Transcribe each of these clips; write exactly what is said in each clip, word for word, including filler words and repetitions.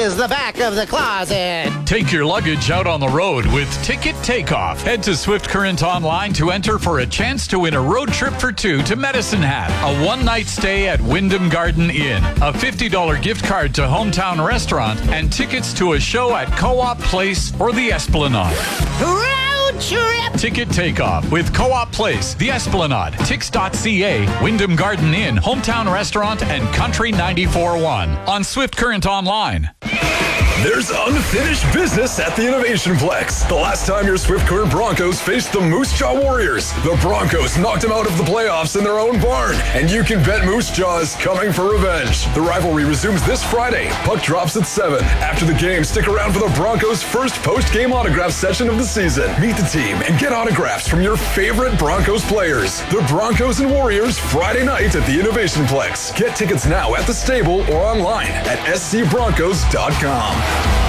is the back of the closet. Take your luggage out on the road with Ticket Takeoff. Head to Swift Current Online to enter for a chance to win a road trip for two to Medicine Hat, a one-night stay at Wyndham Garden Inn, a fifty dollars gift card to Hometown Restaurant, and tickets to a show at Co-op Place or the Esplanade. Road trip! Ticket Takeoff with Co-op Place, the Esplanade, Tix dot C A, Wyndham Garden Inn, Hometown Restaurant, and Country ninety-four point one on Swift Current Online. There's unfinished business at the Innovation Plex. The last time your Swift Current Broncos faced the Moose Jaw Warriors, the Broncos knocked them out of the playoffs in their own barn, and you can bet Moose Jaw is coming for revenge. The rivalry resumes this Friday. Puck drops at seven. After the game, stick around for the Broncos' first post-game autograph session of the season. Meet the team and get autographs from your favorite Broncos players. The Broncos and Warriors Friday night at the Innovation Plex. Get tickets now at the stable or online at s c broncos dot com.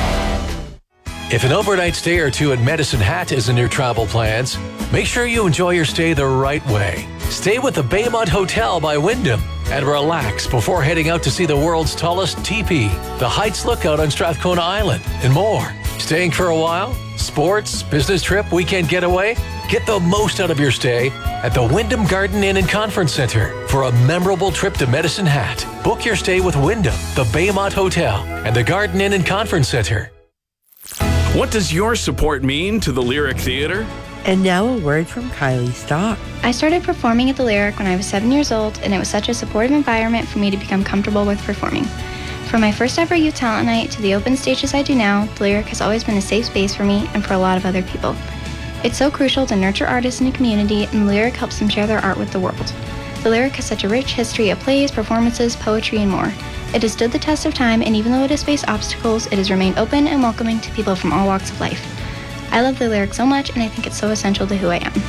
If an overnight stay or two at Medicine Hat is in your travel plans, make sure you enjoy your stay the right way. Stay with the Baymont Hotel by Wyndham and relax before heading out to see the world's tallest teepee, the Heights Lookout on Strathcona Island, and more. Staying for a while? Sports, business trip, weekend getaway? Get the most out of your stay at the Wyndham Garden Inn and Conference Center for a memorable trip to Medicine Hat. Book your stay with Wyndham, the Baymont Hotel, and the Garden Inn and Conference Center. What does your support mean to the Lyric Theatre? And now a word from Kylie Stock. I started performing at the Lyric when I was seven years old, and it was such a supportive environment for me to become comfortable with performing. From my first ever youth talent night to the open stages I do now, the Lyric has always been a safe space for me and for a lot of other people. It's so crucial to nurture artists in a community, and the Lyric helps them share their art with the world. The Lyric has such a rich history of plays, performances, poetry, and more. It has stood the test of time, and even though it has faced obstacles, it has remained open and welcoming to people from all walks of life. I love the Lyric so much, and I think it's so essential to who I am.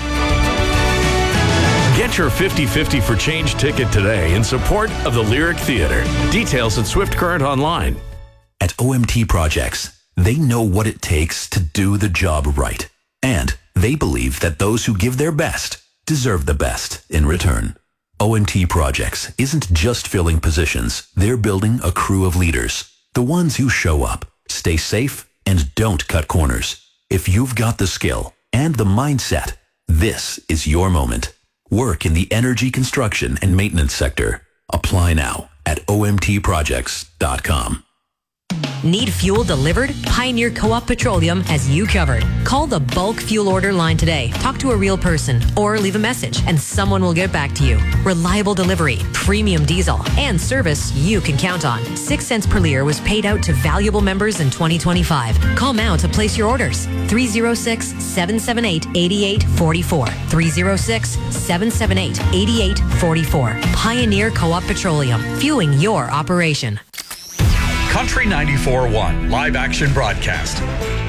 Get your fifty fifty for Change ticket today in support of the Lyric Theatre. Details at Swift Current Online. At O M T Projects, they know what it takes to do the job right. And they believe that those who give their best deserve the best in return. O M T Projects isn't just filling positions. They're building a crew of leaders. The ones who show up, stay safe, and don't cut corners. If you've got the skill and the mindset, this is your moment. Work in the energy construction and maintenance sector. Apply now at o m t projects dot com. Need fuel delivered? Pioneer Co-op Petroleum has you covered. Call the bulk fuel order line today. Talk to a real person or leave a message and someone will get back to you. Reliable delivery, premium diesel, and service you can count on. Six cents per liter was paid out to valuable members in twenty twenty-five. Call now to place your orders. three oh six, seven seven eight, eight eight four four. three oh six, seven seven eight, eight eight four four. Pioneer Co-op Petroleum. Fueling your operation. Country ninety-four point one live action broadcast.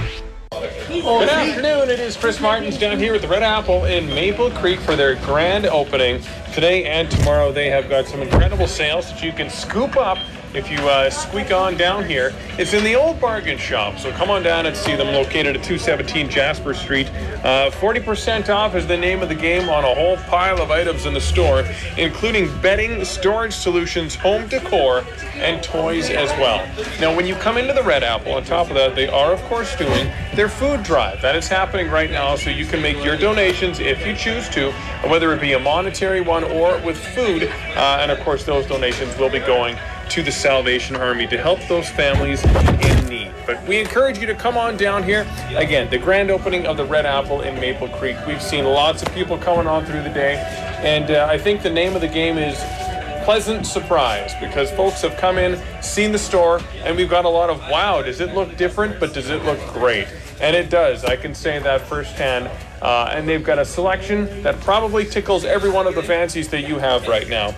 Good afternoon. It is Chris Martins down here at the Red Apple in Maple Creek for their grand opening. Today and tomorrow they have got some incredible sales that you can scoop up if you uh, squeak on down here. It's in the old bargain shop, so come on down and see them, located at two seventeen Jasper Street. Uh, forty percent off is the name of the game on a whole pile of items in the store, including bedding, storage solutions, home decor, and toys as well. Now, when you come into the Red Apple, on top of that, they are, of course, doing their food drive. That is happening right now, so you can make your donations if you choose to, whether it be a monetary one or with food. Uh, and, of course, those donations will be going to the Salvation Army to help those families in need. But we encourage you to come on down here. Again, the grand opening of the Red Apple in Maple Creek. We've seen lots of people coming on through the day, and uh, I think the name of the game is Pleasant Surprise, because folks have come in, seen the store, and we've got a lot of, wow, does it look different, but does it look great? And it does. I can say that firsthand. Uh, and they've got a selection that probably tickles every one of the fancies that you have right now.